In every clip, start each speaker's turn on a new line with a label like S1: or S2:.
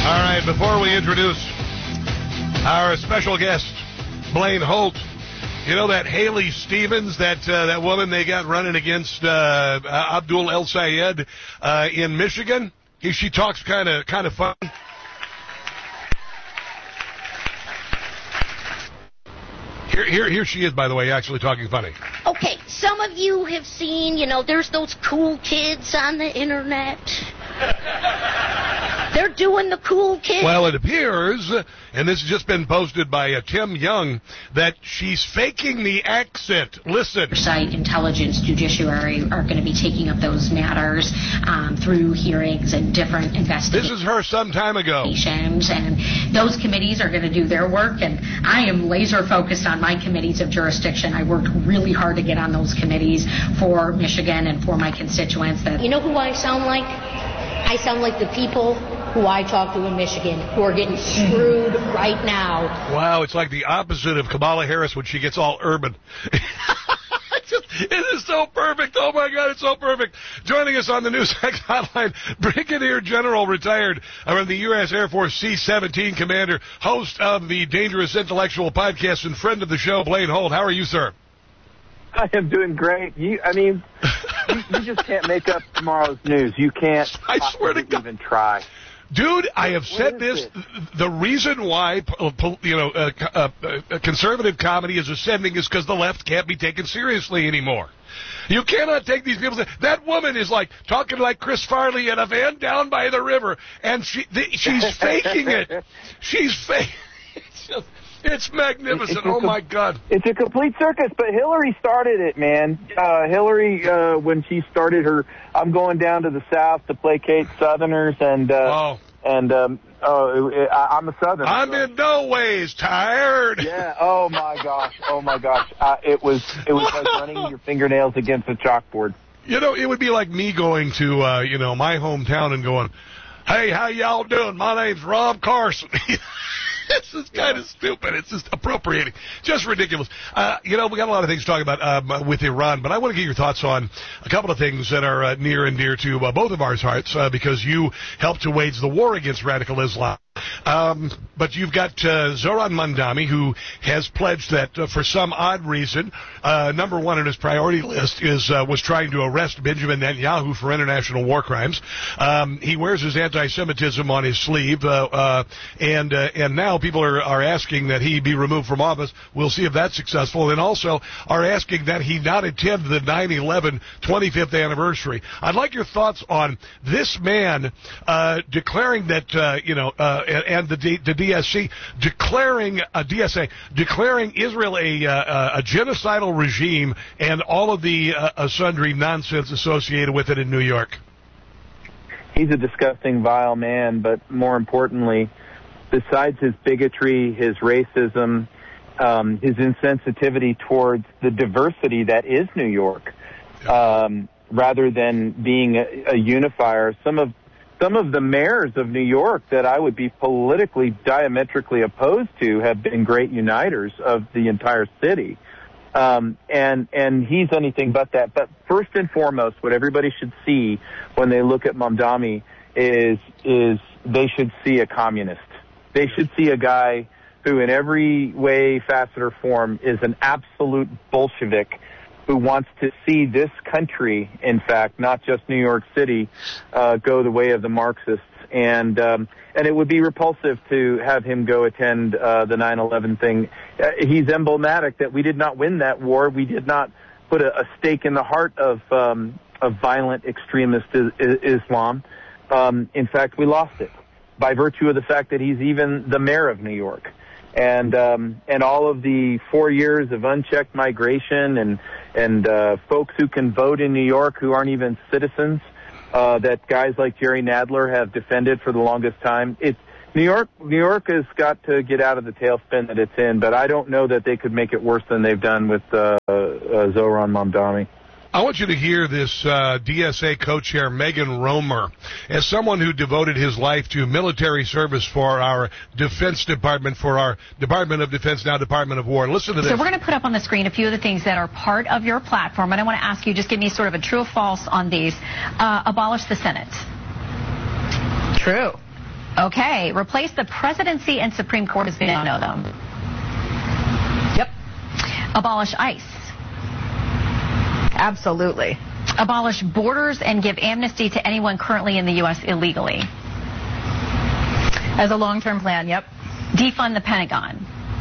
S1: All right, before we introduce our special guest, Blaine Holt, you know that Haley Stevens, that woman they got running against Abdul El Sayed in Michigan? She talks kind of fun. Here she is, by the way, actually talking funny.
S2: Okay, some of you have seen, there's those cool kids on the internet. They're doing the cool kids.
S1: Well, it appears, and this has just been posted by Tim Young, that she's faking the accent. Listen.
S3: Oversight, intelligence, judiciary are going to be taking up those matters through hearings and different investigations.
S1: This is her some time ago.
S3: And those committees are going to do their work, and I am laser focused on my committees of jurisdiction. I worked really hard to get on those committees for Michigan and for my constituents.
S2: You know who I sound like? I sound like the people who I talk to in Michigan who are getting screwed right now.
S1: Wow, it's like the opposite of Kamala Harris when she gets all urban. It is so perfect. Oh, my God, it's so perfect. Joining us on the NewsX hotline, Brigadier General retired from the U.S. Air Force C-17 commander, host of the Dangerous Intellectual podcast and friend of the show, Blaine Holt. How are you, sir?
S4: I am doing great. You just can't make up tomorrow's news. You can't.
S1: I swear to God.
S4: Even try.
S1: Dude, I have said this. The reason why, conservative comedy is ascending is because the left can't be taken seriously anymore. You cannot take these people. That woman is like talking like Chris Farley in a van down by the river, and she's faking it. She's faking. It's magnificent. Oh, my God.
S4: It's a complete circus, but Hillary started it, man. Hillary, when she started her, I'm going down to the South to placate Southerners, and I'm a Southerner.
S1: I'm in no ways tired.
S4: Yeah. Oh, my gosh. It was like running your fingernails against a chalkboard.
S1: It would be like me going to, my hometown and going, hey, how y'all doing? My name's Rob Carson. This is kind of stupid. It's just appropriating. Just ridiculous. We got a lot of things to talk about with Iran, but I want to get your thoughts on a couple of things that are near and dear to both of our hearts because you helped to wage the war against radical Islam. But you've got Zoran Mandami, who has pledged that for some odd reason, number one on his priority list was trying to arrest Benjamin Netanyahu for international war crimes. He wears his anti-Semitism on his sleeve, and now people are asking that he be removed from office. We'll see if that's successful, and also are asking that he not attend the 9/11 25th anniversary. I'd like your thoughts on this man declaring that and the DSA declaring Israel a genocidal regime and all of the sundry nonsense associated with it in New York.
S4: He's a disgusting, vile man, but more importantly, besides his bigotry, his racism, his insensitivity towards the diversity that is New York, rather than being a unifier, some of the mayors of New York that I would be politically diametrically opposed to have been great uniters of the entire city. And he's anything but that. But first and foremost, what everybody should see when they look at Mamdani is they should see a communist. They should see a guy who in every way, facet, or form is an absolute Bolshevik who wants to see this country, in fact, not just New York City, go the way of the Marxists. And it would be repulsive to have him go attend the 9/11 thing. He's emblematic that we did not win that war. We did not put a stake in the heart of violent extremist Islam. In fact, we lost it by virtue of the fact that he's even the mayor of New York. And all of the 4 years of unchecked migration and folks who can vote in New York who aren't even citizens, that guys like Jerry Nadler have defended for the longest time. New York has got to get out of the tailspin that it's in, but I don't know that they could make it worse than they've done with Zoran Mamdani.
S1: I want you to hear this DSA co-chair, Megan Romer, as someone who devoted his life to military service for our Defense Department, for our Department of Defense, now Department of War. Listen to this.
S5: So we're going to put up on the screen a few of the things that are part of your platform, and I want to ask you, just give me sort of a true or false on these. Abolish the Senate.
S6: True.
S5: Okay. Replace the presidency and Supreme Court as we now know them.
S6: Yep.
S5: Abolish ICE.
S6: Absolutely.
S5: Abolish borders and give amnesty to anyone currently in the U.S. illegally.
S6: As a long-term plan, yep.
S5: Defund the Pentagon.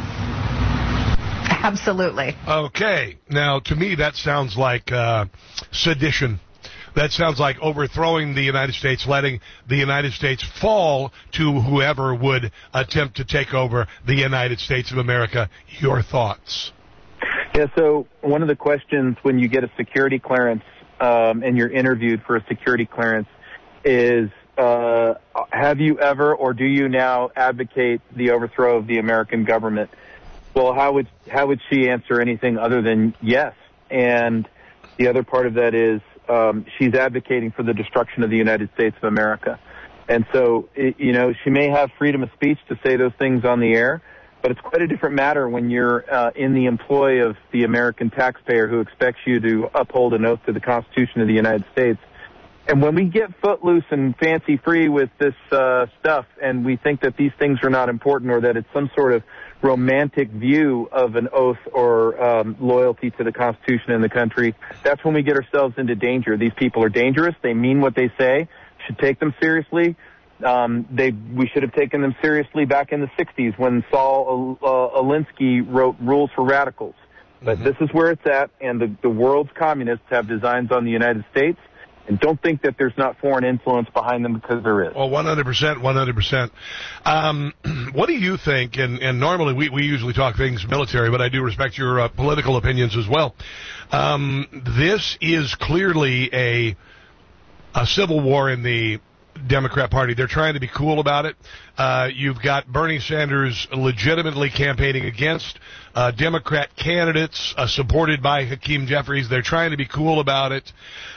S6: Absolutely.
S1: Okay. Now, to me, that sounds like sedition. That sounds like overthrowing the United States, letting the United States fall to whoever would attempt to take over the United States of America. Your thoughts?
S4: Yeah, so one of the questions when you get a security clearance and you're interviewed for a security clearance is, have you ever or do you now advocate the overthrow of the American government? Well, how would she answer anything other than yes? And the other part of that is she's advocating for the destruction of the United States of America. And so, she may have freedom of speech to say those things on the air, but it's quite a different matter when you're in the employ of the American taxpayer who expects you to uphold an oath to the Constitution of the United States. And when we get footloose and fancy-free with this stuff and we think that these things are not important or that it's some sort of romantic view of an oath or loyalty to the Constitution and the country, that's when we get ourselves into danger. These people are dangerous. They mean what they say. Should take them seriously. We should have taken them seriously back in the 60s when Saul Alinsky wrote Rules for Radicals. But this is where it's at, and the world's communists have designs on the United States. And don't think that there's not foreign influence behind them, because there is.
S1: Well, 100%. What do you think, and normally we usually talk things military, but I do respect your political opinions as well. This is clearly a civil war in the Democrat Party. They're trying to be cool about it. You've got Bernie Sanders legitimately campaigning against Democrat candidates supported by Hakeem Jeffries. They're trying to be cool about it.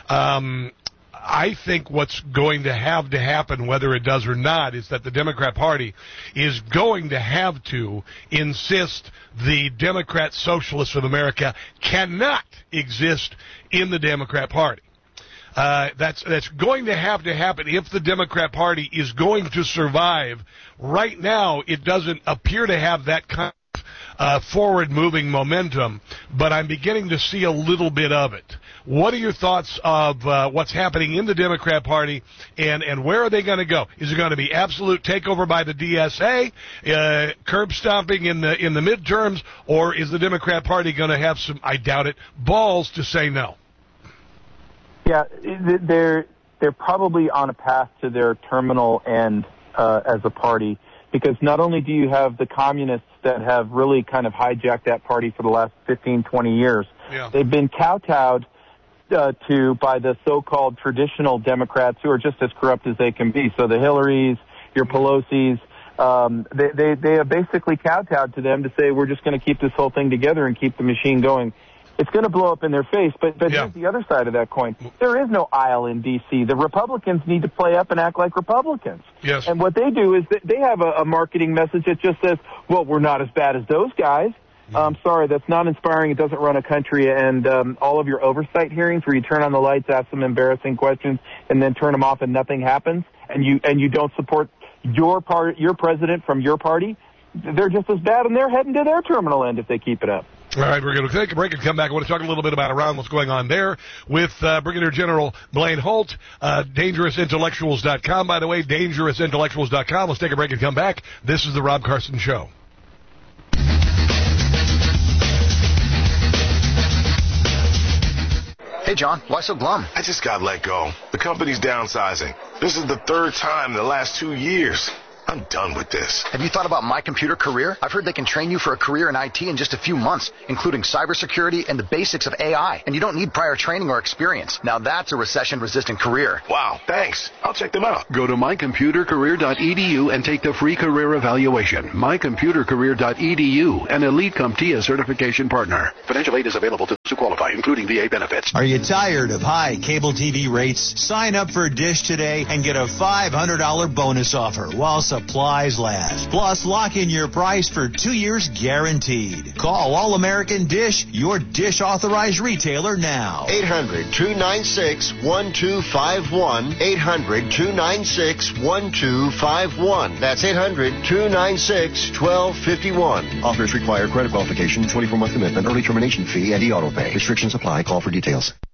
S1: I think what's going to have to happen, whether it does or not, is that the Democrat Party is going to have to insist the Democrat Socialists of America cannot exist in the Democrat Party. That's going to happen if the Democrat Party is going to survive. Right now, it doesn't appear to have that kind of forward-moving momentum, but I'm beginning to see a little bit of it. What are your thoughts of what's happening in the Democrat Party, and where are they going to go? Is it going to be absolute takeover by the DSA, curb stomping in the midterms, or is the Democrat Party going to have some, I doubt it, balls to say no?
S4: Yeah, they're probably on a path to their terminal end as a party, because not only do you have the communists that have really kind of hijacked that party for the last 15, 20 years, they've been kowtowed to by the so-called traditional Democrats who are just as corrupt as they can be. So the Hillarys, your Pelosi's, they have basically kowtowed to them to say, we're just going to keep this whole thing together and keep the machine going. It's going to blow up in their face, but here's the other side of that coin. There is no aisle in D.C. The Republicans need to play up and act like Republicans.
S1: Yes.
S4: And what they do is they have a marketing message that just says, well, we're not as bad as those guys. I'm sorry, that's not inspiring. It doesn't run a country. And all of your oversight hearings where you turn on the lights, ask some embarrassing questions, and then turn them off and nothing happens, and you don't support your president from your party, they're just as bad, and they're heading to their terminal end if they keep it up.
S1: All right, we're going to take a break and come back. I want to talk a little bit about around what's going on there with Brigadier General Blaine Holt, DangerousIntellectuals.com, by the way, DangerousIntellectuals.com. Let's take a break and come back. This is the Rob Carson Show.
S7: Hey, John, why so glum?
S8: I just got let go. The company's downsizing. This is the third time in the last 2 years. I'm done with this.
S7: Have you thought about My Computer Career? I've heard they can train you for a career in IT in just a few months, including cybersecurity and the basics of AI. And you don't need prior training or experience. Now that's a recession-resistant career.
S8: Wow, thanks. I'll check them out.
S9: Go to mycomputercareer.edu and take the free career evaluation. Mycomputercareer.edu, an Elite CompTIA certification partner. Financial aid is available to those who qualify, including VA benefits.
S10: Are you tired of high cable TV rates? Sign up for Dish today and get a $500 bonus offer while supplies last. Plus, lock in your price for 2 years guaranteed. Call All American Dish, your Dish authorized retailer now.
S11: 800-296-1251. 800-296-1251. That's 800-296-1251.
S12: Offers require credit qualification, 24-month commitment, early termination fee, and e-auto pay. Restrictions apply. Call for details.